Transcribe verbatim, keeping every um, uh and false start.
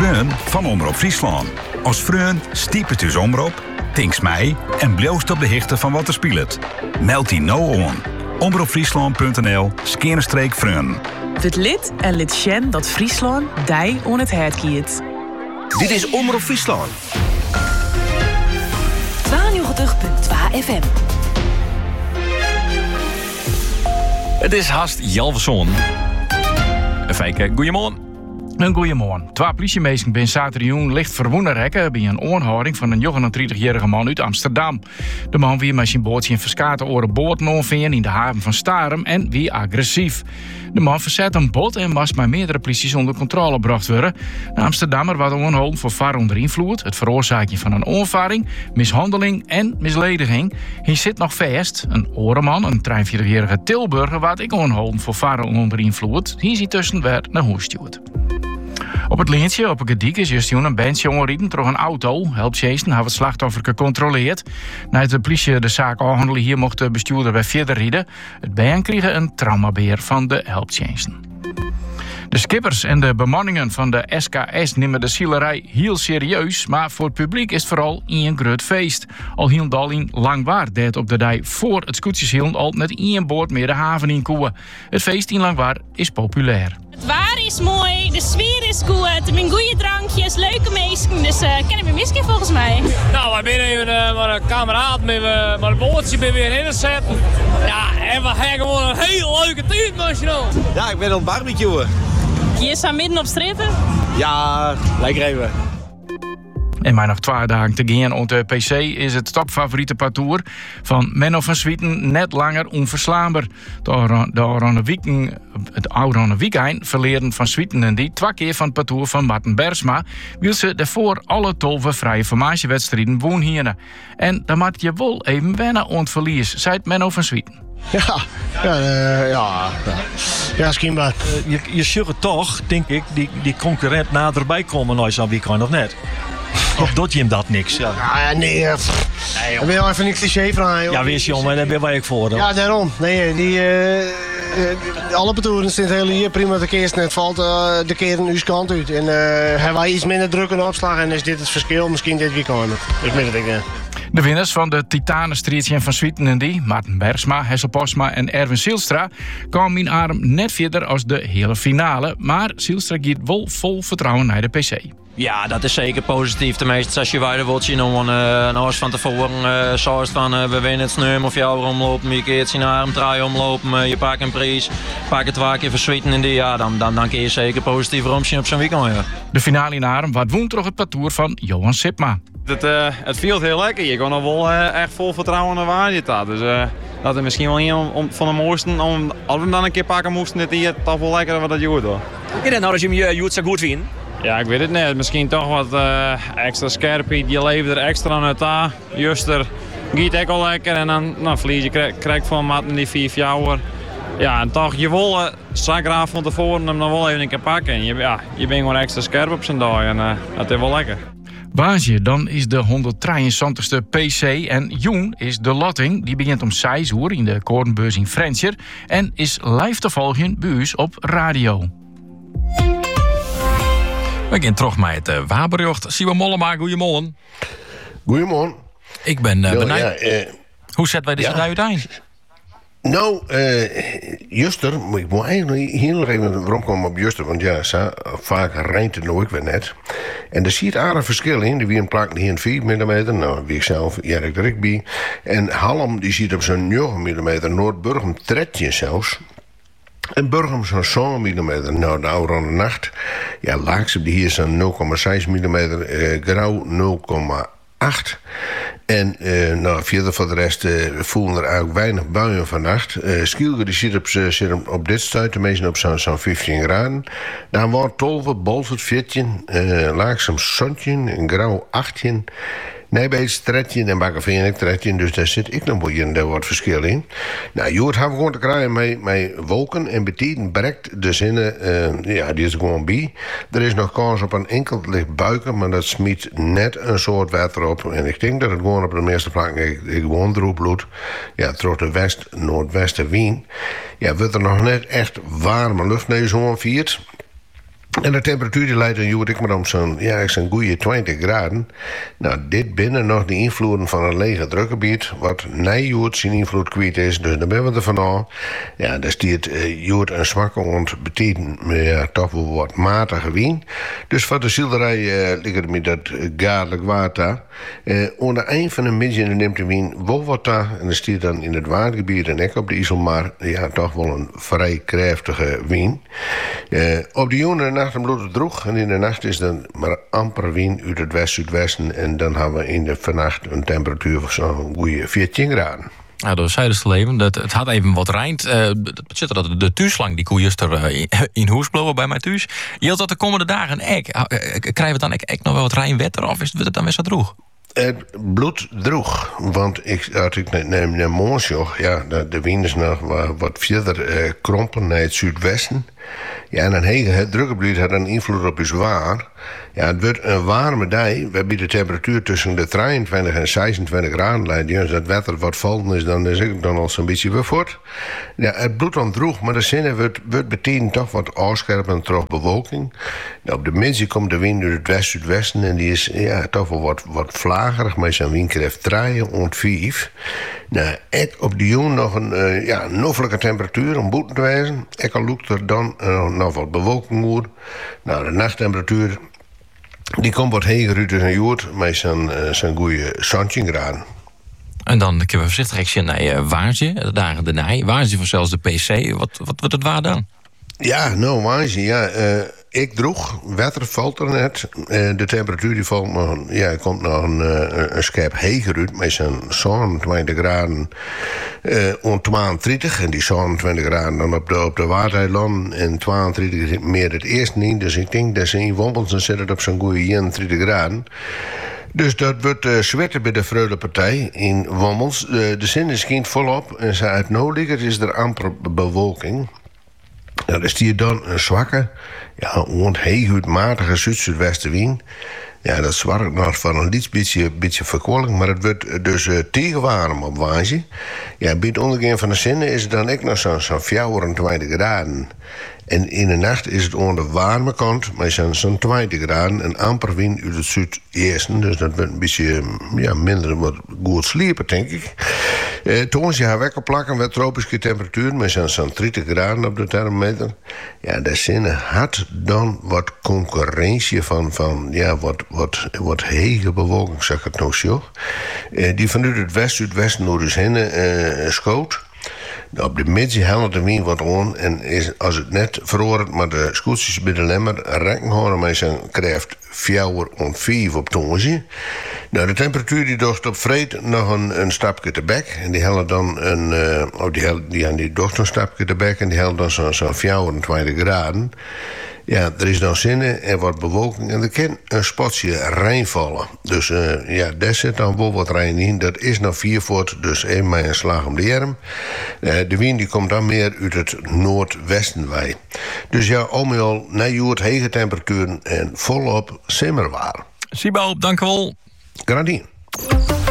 Freun van Omroep Friesland. Als Freun stiepet uw omroep, tinks mij en bloost op de hichte van wat er speelt. Meld die nou aan. omroepfriesland punt n l skeerstreek Freun. Het lid en lid Sjen dat Friesland dij on het hert kiet. Dit is Omroep Friesland. tweeënnegentig punt twee F M. Het is haast Jalverson. Even goeiemorgen. Een goeiemorgen. Twee politiemeesters zijn zaterdag licht verwonnen rekken bij een aanhouding van een negenendertigjarige man uit Amsterdam. De man wie met zijn bootje in verskate oren boord onvingen in de haven van Starum en wie agressief. De man verzet een bot en was bij meerdere polities onder controle gebracht worden. De Amsterdammer werd aangehouden voor vaar onder invloed, het veroorzaken van een onvaring, mishandeling en mislediging. Hij zit nog vast. Een orenman, een drieënveertigjarige Tilburger, werd ik aangehouden voor vaar onder invloed. Hier is tussen werd naar huis gestuurd. Op het lintje op een gediek is juist een bandje ongereden door een auto. Helpcheesten hebben het slachtoffer gecontroleerd. Nadat de politie de zaak afhandelen, hier mocht de bestuurder bij verder rijden. Het band kregen een traumabeheer van de helpcheesten. De skippers en de bemanningen van de S K S nemen de zielerij heel serieus, maar voor het publiek is het vooral een groot feest. Al heel Dalin lang waar dat op de dag voor het scootjeshielen al net één boord meer de haven in koeien. Het feest in Langwaar is populair. Het waar is mooi, de sfeer is goed, er zijn goede drankjes, leuke meesten, dus uh, kennen we misken volgens mij. Nou, wij zijn even uh, maar een kameraad met uh, maar een bootje bij weer in te zetten. Ja, en we hebben gewoon een hele leuke tijd, nationaal. Ja, ik ben aan het barbecuen. Je staat midden op stritten? Ja, lekker even. En maar nog twee dagen te gaan op de P C is het topfavoriete parcours van Menno van Swieten net langer onverslaanbaar. De Oranje Weekend, het Oranje Weekend verleerden van Swieten en die twee keer van het parcours van Marten Bersma, wil ze daarvoor alle tolve vrije formatiewedstrijden woon hier. En dan moet je wel even wennen aan het verlies, zei Menno van Swieten. Ja, ja, uh, ja, ja, schijnbaar. Uh, je, je zult toch, denk ik, die, die concurrent naderbij komen nooit zo'n weekend of net. Of doet je hem dat niks? Ja, ja nee, uh, nee dan ben je even niks cliché vragen. Ja, wees je om, maar daar ben wij ook voor. Dan. Ja, daarom. Nee, die, uh, uh, alle betoeren zitten het hele jaar prima de keer net valt uh, de keer een uw kant uit. En uh, hebben wij iets minder druk en opslag en is dit het verschil misschien dit weekend. Ik weet het niet. Uh. De winnaars van de Titanenstrietje van Swieten en die, Marten Bersma, Hessel Posma en Erwin Zielstra, kwamen in arm net verder als de hele finale. Maar Zielstra gaat wel vol vertrouwen naar de P C. Ja, dat is zeker positief. Tenminste, als je verder wilt zien, dan uh, als van tevoren uh, zoals van uh, we winnen het sneum of jou omlopen, je keert zien arm, draai omlopen, uh, je pakt een prijs, pak het twee keer verswieten in die, ja, dan, dan, dan kun je zeker positief omzien op zo'n weekend. Ja. De finale in arm wordt woensdag op het parcours van Johan Sipma. Het, uh, het viel heel lekker. Je kon nog wel uh, echt vol vertrouwen naar waar je staat. Dus uh, dat is misschien wel een om, om, van de mooisten. Om, als we hem dan een keer pakken moesten, dit hier toch wel lekker wat dat joert hoor. Is dat nou als je hem uh, zo goed vindt? Ja, ik weet het niet. Misschien toch wat uh, extra scherpheid. Je leeft er extra aan het aan. Juster giet ook al lekker. En dan nou, verlies je krijg, krijg van matten die vier jouwer. Ja, en toch, je wil uh, zagraaf van tevoren hem dan wel even een keer pakken. En je, ja, je bent gewoon extra scherp op zijn dag. En uh, dat is wel lekker. Waasje, dan is de honderddrieënzestigste P C en Joen is de lotting. Die begint om zes uur in de Koornbeurs in Frenscher en is live te volgen bij ons op radio. We gaan terug met het uh, Waberjocht. Simon Mollema, goeiemorgen. Goeiemorgen. Ik ben uh, benieuwd. Ja, uh, Hoe zetten wij dit ja. uiteen? Nou, uh, Juster, ik moet eigenlijk heel even rondkomen op Juster, want ja, sa, vaak rijnt het nooit weer net. En er ziet aardig verschil in. Die wie een plak hier in vier millimeter, nou, wie ik zelf, Jerk de Rikby. En Hallam, die ziet op zo'n negen millimeter, Noord-Burgum tredje zelfs. En Burgum zo'n zeven millimeter. Nou, de oude nacht, ja, Laakse, die hier zo'n nul komma zes millimeter, uh, Grauw nul komma acht. En uh, nou, verder voor de rest uh, voelen er eigenlijk weinig buien vannacht. Uh, Schielger die zit op, zit op dit stuit, de meesten op zo'n zo'n vijftien graden. Dan wordt Tolve, Bolsert veertien, uh, Laaksem zestien, Grauw achttien. Nijbeets tredje en Bakkerveen tredje, dus daar zit ik nog wel hier en daar wordt verschil in. Nou, Joert hebben we gewoon te krijgen met, met wolken en betiden brekt de zinnen, uh, ja, die is er gewoon bij. Er is nog kans op een enkel licht buiken, maar dat smiet net een soort water op. En ik denk dat het gewoon op de meeste plekken gewoon droog bloed. Ja, door de west, noordwesten wind. Ja, wordt er nog net echt warme lucht naar zo'n viert. En de temperatuur die leidt dan joer ik maar om zo'n ja, zo'n goede twintig graden. Nou, dit binnen nog de invloeden van een lege drukgebied, wat nijjoert zijn invloed kwijt is. Dus daar ben we er vanaf. Ja, daar stiert uh, joert een zwakke ont betekent ja, toch wel wat matige wind. Dus voor de zilderij uh, ligt het met dat uh, gaarlijk water. Uh, onder eind van de middag neemt de wind wel wat daar. En dan stiert dan in het watergebied en ook op de IJsselmar ja, toch wel een vrij krachtige wind. Uh, op de jongen nacht bloedt het droog en in de nacht is dan maar amper wind uit het west-zuidwesten en dan hebben we in de vannacht een temperatuur van zo'n goede veertien graden. Nou, door zeiden leven, dat het had even wat rijnt. Uh, zit er dat de thuislang die koeien er uh, in huis blowen bij mij thuis. Je had dat de komende dagen ek. Uh, krijgen we dan ek, ek nog wel wat rijnwetter of is het dan weer zo droog? Het bloed droeg, want ik, als ik naar, naar Mons joch, ja, de, de wind is nog wat, wat verder uh, krompen naar het zuidwesten. Ja, en dan heeft het drukgebied had een invloed op je zwaar. Ja, het wordt een warme dag. We hebben de temperatuur tussen de drieëntwintig en zesentwintig graden leidt. Als dat wetter wat vallen is, dan is het dan al zo'n beetje weer voort. Ja, het bloed dan droeg, maar de zinnen wordt, wordt betekent toch wat afscherpend door bewolking. Nou, op de middag komt de wind uit het west-zuidwesten en die is ja, toch wel wat, wat vlagerig, maar zijn windkracht drie en vijf. Nou, ik op de jongen nog een uh, ja, noffelijke temperatuur om boeten te wijzen. Ik al loopt er dan uh, nog wat bewolking uit. Nou, de nachttemperatuur die komt wat heger uit de jood met zijn, uh, zijn goede zestien graden. En dan kunnen we voorzichtig kijken naar uh, Waarsje, de dagen daarna. Waarsje voor zelfs de P C. Wat, wat wordt het waar dan? Ja, nou, Waarsje, ja. Uh, ik droeg, wetter valt er net. Uh, de temperatuur die valt nog, ja, komt nog een, uh, een schep heger uit met zijn zevenentwintig graden uh, en tweeëntwintig. En die zevenentwintig graden dan op de, op de Waardeiland en tweeëntwintig meer het eerste niet. Dus ik denk dat ze in Wompels dan zit het op zo'n goede eenentwintig graden. Dus dat wordt uh, zwetten bij de Freulepartij in Wommels. Uh, de zin schijnt volop en ze uit Noordelijker is er amper bewolking. Nou, dan stiert dan een zwakke, ja, onheelmatige zuid-zuidwestenwind. Ja, dat zwart nog van een liets beetje, beetje verkoeling, maar het wordt dus uh, tegenwarm op Waarsje. Ja, bij het ondergaan van de zinnen is het dan ook nog zo'n zo vierentwintig graden. En in de nacht is het aan de warme kant, maar zo'n zo'n twintig graden en amper wind uit het zuidesten. Dus dat wordt een beetje ja, minder wat goed sliepen, denk ik. Uh, toen je haar wekker plakken met tropische temperatuur, met zo'n zo'n dertig graden op de thermometer. Ja, de zinnen had dan wat concurrentie van, van ja, wat, wat, wat hege bewolking, zeg ik het nou zo. Uh, die vanuit het west-zuidwesten door de zinnen uh, schoot. Op de middag helpt de wind wat aan en is, als het net verhoort, maar de scootjes bij de lemmer rekken horen met zijn kracht vier en vijf op tongetje. Nou, de temperatuur die docht op vreed nog een, een stapje te bek. En die helpt dan een, uh, oh, die, hel, die, die docht een stapje te bek en die helpt dan zo'n zo vierentwintig graden. Ja, er is dan zinnen en wat bewolking en er kan een spotje rein vallen. Dus uh, ja, daar zit dan wel wat rein in. Dat is nog vier voet, dus één met een slag om de arm. Uh, de wind die komt dan meer uit het noordwesten wij. Dus ja, al met al, najoert hege temperaturen en volop simmerwaar. Sibo, dank u wel. Gradien.